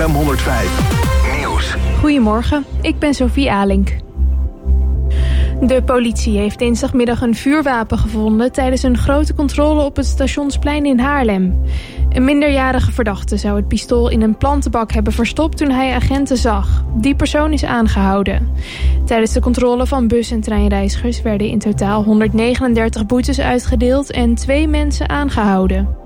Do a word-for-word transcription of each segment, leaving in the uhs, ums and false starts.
Haarlem honderdvijf Nieuws. Goedemorgen, ik ben Sophie Alink. De politie heeft dinsdagmiddag een vuurwapen gevonden tijdens een grote controle op het Stationsplein in Haarlem. Een minderjarige verdachte zou het pistool in een plantenbak hebben verstopt toen hij agenten zag. Die persoon is aangehouden. Tijdens de controle van bus- en treinreizigers werden in totaal honderdnegenendertig boetes uitgedeeld en twee mensen aangehouden.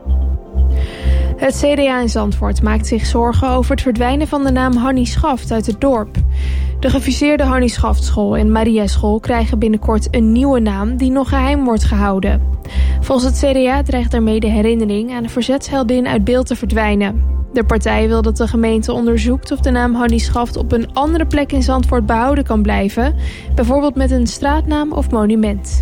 Het C D A in Zandvoort maakt zich zorgen over het verdwijnen van de naam Hannie Schaft uit het dorp. De gefuseerde Hannie Schaft School en Maria School krijgen binnenkort een nieuwe naam die nog geheim wordt gehouden. Volgens het C D A dreigt daarmee de herinnering aan de verzetsheldin uit beeld te verdwijnen. De partij wil dat de gemeente onderzoekt of de naam Hannie Schaft op een andere plek in Zandvoort behouden kan blijven, bijvoorbeeld met een straatnaam of monument.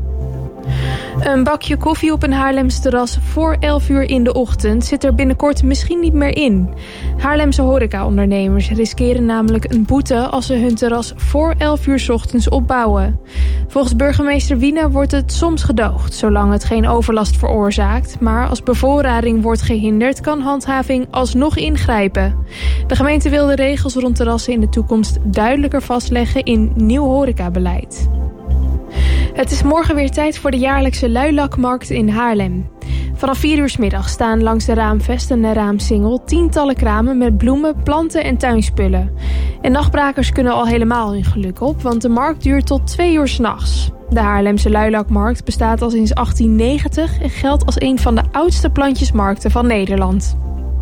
Een bakje koffie op een Haarlems terras voor elf uur in de ochtend zit er binnenkort misschien niet meer in. Haarlemse horecaondernemers riskeren namelijk een boete als ze hun terras voor elf uur 's ochtends opbouwen. Volgens burgemeester Wiene wordt het soms gedoogd, zolang het geen overlast veroorzaakt. Maar als bevoorrading wordt gehinderd, kan handhaving alsnog ingrijpen. De gemeente wil de regels rond terrassen in de toekomst duidelijker vastleggen in nieuw horecabeleid. Het is morgen weer tijd voor de jaarlijkse luilakmarkt in Haarlem. Vanaf vier uur 's middag staan langs de Raamvest en de Raamsingel tientallen kramen met bloemen, planten en tuinspullen. En nachtbrakers kunnen al helemaal hun geluk op, want de markt duurt tot twee uur 's nachts. De Haarlemse luilakmarkt bestaat al sinds achttien negentig en geldt als een van de oudste plantjesmarkten van Nederland.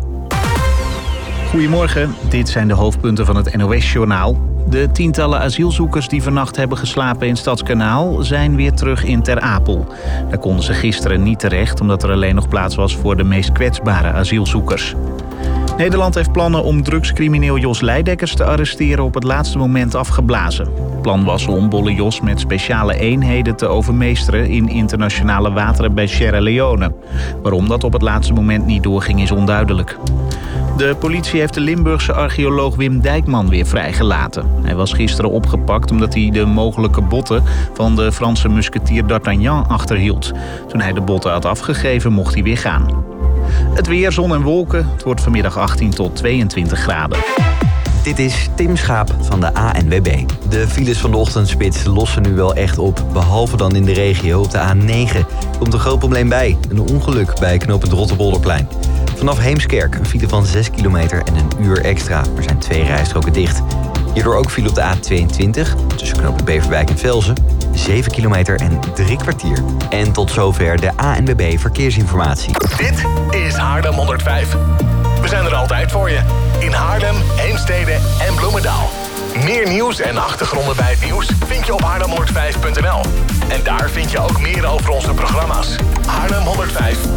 Goedemorgen, dit zijn de hoofdpunten van het N O S-journaal. De tientallen asielzoekers die vannacht hebben geslapen in Stadskanaal zijn weer terug in Ter Apel. Daar konden ze gisteren niet terecht omdat er alleen nog plaats was voor de meest kwetsbare asielzoekers. Nederland heeft plannen om drugscrimineel Jos Leidekkers te arresteren op het laatste moment afgeblazen. Het plan was om Bolle Jos met speciale eenheden te overmeesteren in internationale wateren bij Sierra Leone. Waarom dat op het laatste moment niet doorging is onduidelijk. De politie heeft de Limburgse archeoloog Wim Dijkman weer vrijgelaten. Hij was gisteren opgepakt omdat hij de mogelijke botten van de Franse musketier D'Artagnan achterhield. Toen hij de botten had afgegeven mocht hij weer gaan. Het weer, zon en wolken. Het wordt vanmiddag achttien tot tweeëntwintig graden. Dit is Tim Schaap van de A N W B. De files van de ochtendspits lossen nu wel echt op. Behalve dan in de regio op de A negen. Komt een groot probleem bij. Een ongeluk bij knooppunt Rotterbolderplein. Vanaf Heemskerk een file van zes kilometer en een uur extra. Er zijn twee rijstroken dicht. Hierdoor ook file op de A tweeëntwintig. Tussen knooppunt Beverwijk en Velzen. zeven kilometer en drie kwartier. En tot zover de A N W B Verkeersinformatie. Dit is Haarlem honderdvijf. We zijn er altijd voor je. In Haarlem, Heemstede en Bloemendaal. Meer nieuws en achtergronden bij het nieuws vind je op haarlem honderdvijf punt n l. En daar vind je ook meer over onze programma's. Haarlem honderdvijf.